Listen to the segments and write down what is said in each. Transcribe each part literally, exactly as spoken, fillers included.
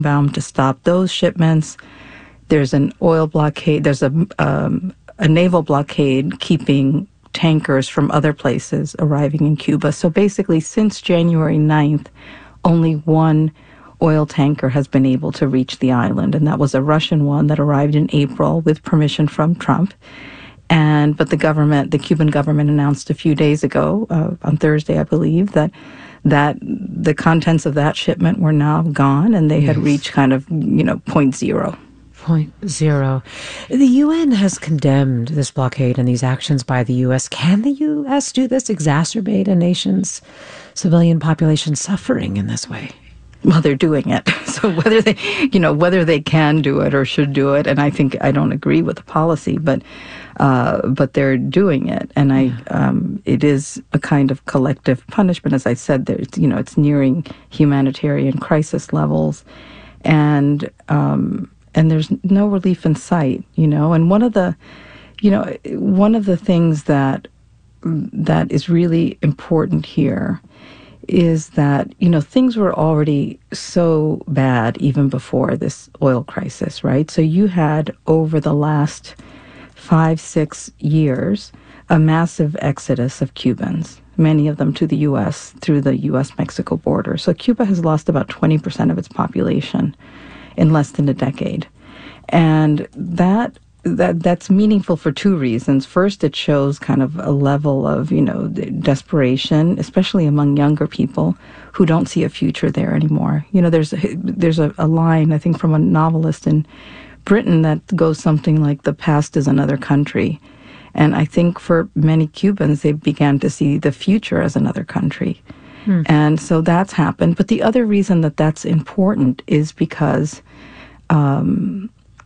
bound to stop those shipments. There's an oil blockade. There's a um, a naval blockade keeping tankers from other places arriving in Cuba. So basically, since January ninth, only one oil tanker has been able to reach the island, and that was a Russian one that arrived in April with permission from Trump. And but the government, the Cuban government, announced a few days ago, uh, on Thursday, I believe, that that the contents of that shipment were now gone, and they yes. had reached kind of, you know, point zero. Point zero. The U N has condemned this blockade and these actions by the U S. Can the U S do this, exacerbate a nation's civilian population suffering in this way? Well, they're doing it. So whether they, you know, whether they can do it or should do it, and I think I don't agree with the policy, but uh, but they're doing it, and I, um, it is a kind of collective punishment. As I said, there's, you know, it's nearing humanitarian crisis levels, and um, and there's no relief in sight, you know. And one of the, you know, one of the things that that is really important here is that, you know, things were already so bad even before this oil crisis, right? So you had, over the last five, six years, a massive exodus of Cubans, many of them to the U S through the U S Mexico border. So Cuba has lost about twenty percent of its population in less than a decade. And that That that's meaningful for two reasons. First, it shows kind of a level of, you know, desperation, especially among younger people who don't see a future there anymore. You know, there's a, there's a, a line, I think, from a novelist in Britain that goes something like, "The past is another country." And I think for many Cubans, they began to see the future as another country. Hmm. And so that's happened. But the other reason that that's important is because um,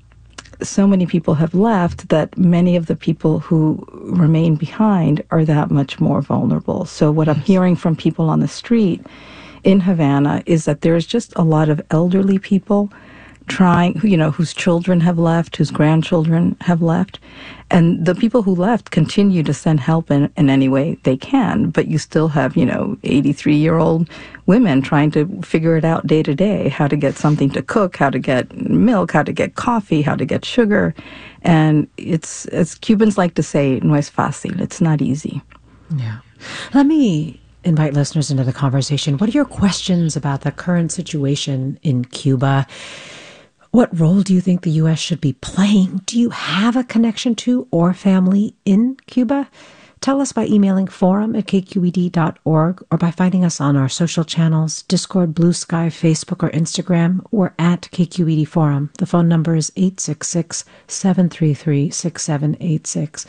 so many people have left that many of the people who remain behind are that much more vulnerable. So what yes. I'm hearing from people on the street in Havana is that there's just a lot of elderly people trying, you know, whose children have left, whose grandchildren have left. And the people who left continue to send help in, in any way they can. But you still have, you know, eighty-three-year-old women trying to figure it out day to day, how to get something to cook, how to get milk, how to get coffee, how to get sugar. And it's, as Cubans like to say, no es fácil. It's not easy. Yeah. Let me invite listeners into the conversation. What are your questions about the current situation in Cuba? What role do you think the U S should be playing? Do you have a connection to or family in Cuba? Tell us by emailing forum at k q e d dot org or by finding us on our social channels, Discord, Blue Sky, Facebook, or Instagram. We're at K Q E D Forum. The phone number is eight six six, seven three three, six seven eight six.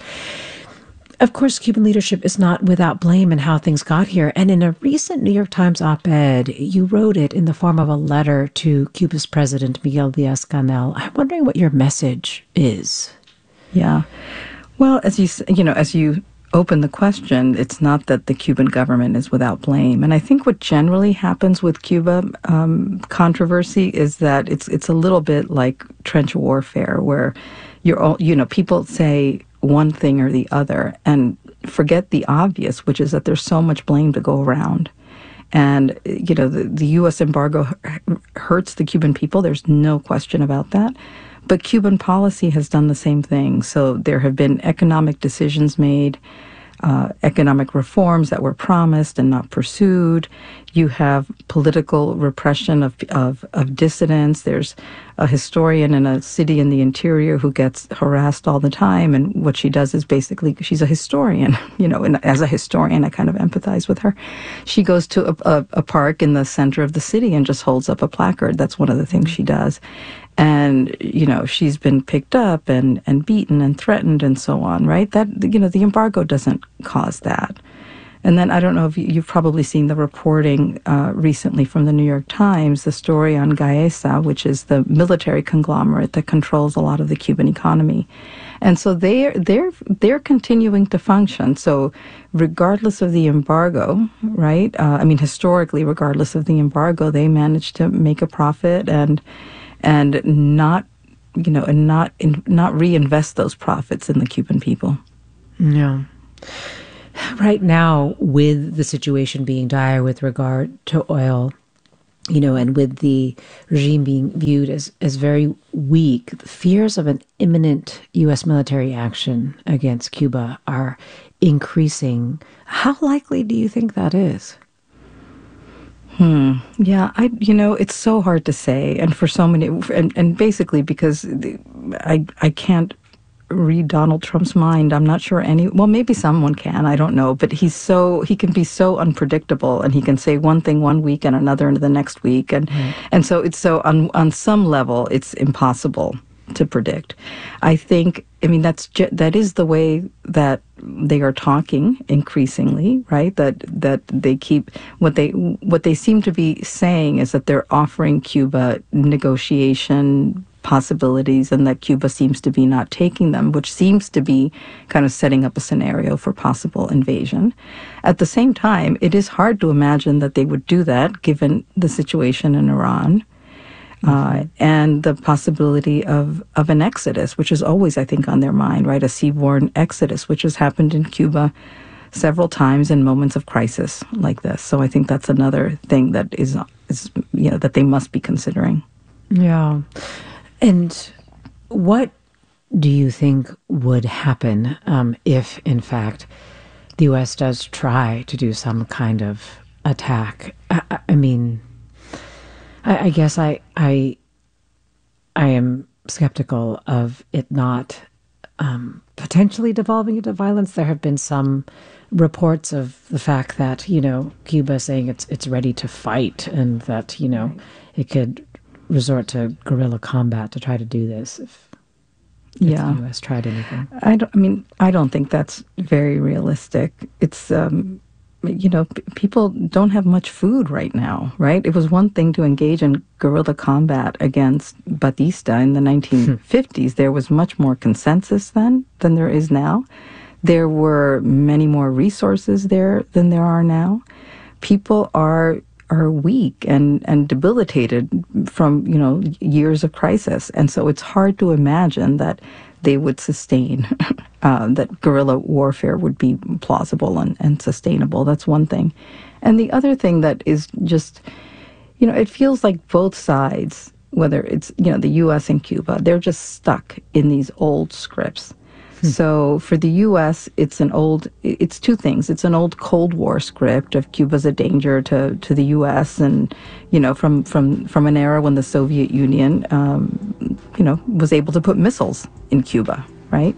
Of course, Cuban leadership is not without blame in how things got here. And in a recent New York Times op-ed, you wrote it in the form of a letter to Cuba's president, Miguel Diaz-Canel. I'm wondering what your message is. Yeah. Well, as you, you know, as you open the question, it's not that the Cuban government is without blame. And I think what generally happens with Cuba um, controversy is that it's it's a little bit like trench warfare, where you're all, you know, people say one thing or the other and forget the obvious, which is that there's so much blame to go around. And, you know, the, the U S embargo hurts the Cuban people. There's no question about that. But Cuban policy has done the same thing. So there have been economic decisions made, uh, economic reforms that were promised and not pursued. You have political repression of, of, of dissidents. There's a historian in a city in the interior who gets harassed all the time. And what she does is basically, she's a historian, you know, and as a historian, I kind of empathize with her. She goes to a, a, a park in the center of the city and just holds up a placard. That's one of the things she does. And, you know, she's been picked up and, and beaten and threatened and so on, right? That, you know, the embargo doesn't cause that. And then I don't know if you, you've probably seen the reporting uh, recently from the New York Times, the story on Gaesa, which is the military conglomerate that controls a lot of the Cuban economy. And so they're, they're, they're continuing to function. So regardless of the embargo, right? Uh, I mean, historically, regardless of the embargo, they managed to make a profit and and not, you know, and not in, not reinvest those profits in the Cuban people. Yeah. Right now, with the situation being dire with regard to oil, you know, and with the regime being viewed as, as very weak, the fears of an imminent U S military action against Cuba are increasing. How likely do you think that is? Hmm. Yeah, I. You know, it's so hard to say, and for so many, and, and basically because the, I I can't read Donald Trump's mind. I'm not sure any, well, maybe someone can, I don't know, but he's so, he can be so unpredictable, and he can say one thing one week and another into the next week. And, mm. and so it's so, on, on some level, it's impossible to predict. I think, I mean, that's, that is the way that they are talking increasingly, right? That, that they keep, what they, what they seem to be saying is that they're offering Cuba negotiation possibilities, and that Cuba seems to be not taking them, which seems to be kind of setting up a scenario for possible invasion. At the same time, it is hard to imagine that they would do that given the situation in Iran, mm-hmm. uh, and the possibility of, of an exodus, which is always, I think, on their mind, right? A seaborne exodus, which has happened in Cuba several times in moments of crisis like this. So I think that's another thing that is, is you know, that they must be considering. Yeah. And what do you think would happen um, if, in fact, the U S does try to do some kind of attack? I, I mean, I, I guess I, I I am skeptical of it not um, potentially devolving into violence. There have been some reports of the fact that, you know, Cuba saying it's it's ready to fight, and that, you know, it could resort to guerrilla combat to try to do this if, if yeah. the U S tried anything. I don't. I mean, I don't think that's very realistic. It's, um, you know, p- people don't have much food right now, right? It was one thing to engage in guerrilla combat against Batista in the nineteen fifties. There was much more consensus then than there is now. There were many more resources there than there are now. People are are weak and, and debilitated from, you know, years of crisis. And so it's hard to imagine that they would sustain, uh, that guerrilla warfare would be plausible and, and sustainable. That's one thing. And the other thing that is just, you know, it feels like both sides, whether it's, you know, the U S and Cuba, they're just stuck in these old scripts. Hmm. So for the U S, it's an old, it's two things. It's an old Cold War script of Cuba's a danger to, to the U S, and, you know, from, from, from an era when the Soviet Union, um, you know, was able to put missiles in Cuba, right?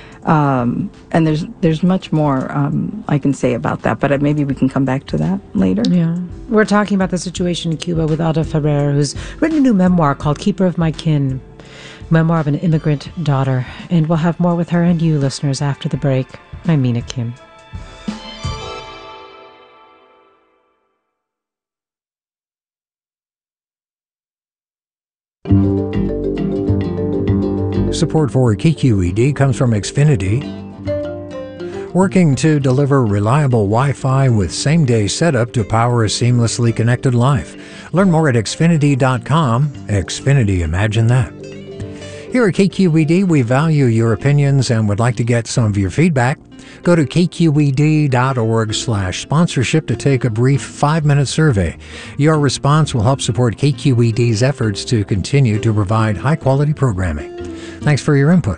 Um, and there's there's much more um, I can say about that, but maybe we can come back to that later. Yeah. We're talking about the situation in Cuba with Ada Ferrer, who's written a new memoir called Keeper of My Kin, memoir of an immigrant daughter. And we'll have more with her and you, listeners, after the break. I'm Mina Kim. Support for K Q E D comes from Xfinity, working to deliver reliable Wi-Fi with same-day setup to power a seamlessly connected life. Learn more at Xfinity dot com. Xfinity, imagine that. Here at K Q E D, we value your opinions and would like to get some of your feedback. Go to K Q E D dot org slash sponsorship to take a brief five-minute survey. Your response will help support K Q E D's efforts to continue to provide high-quality programming. Thanks for your input.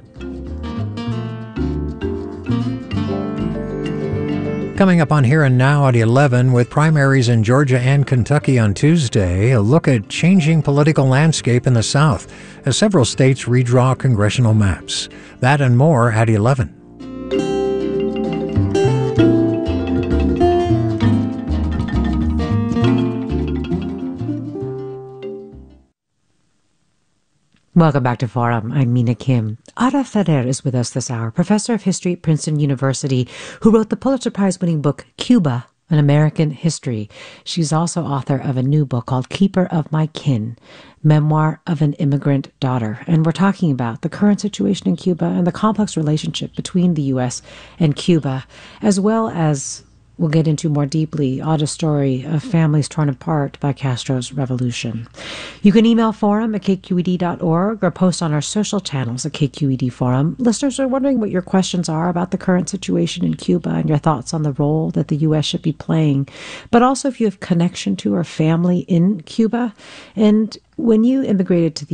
Coming up on Here and Now at eleven, with primaries in Georgia and Kentucky on Tuesday, a look at changing political landscape in the South as several states redraw congressional maps. That and more at eleven. Welcome back to Forum. I'm Mina Kim. Ada Ferrer is with us this hour, professor of history at Princeton University, who wrote the Pulitzer Prize-winning book Cuba, An American History. She's also author of a new book called Keeper of My Kin, Memoir of an Immigrant Daughter. And we're talking about the current situation in Cuba and the complex relationship between the U S and Cuba, as well as we'll get into more deeply Auda's story of families torn apart by Castro's revolution. You can email forum at k q e d dot org or post on our social channels at K Q E D Forum. Listeners are wondering what your questions are about the current situation in Cuba and your thoughts on the role that the U S should be playing, but also if you have connection to or family in Cuba. And when you immigrated to the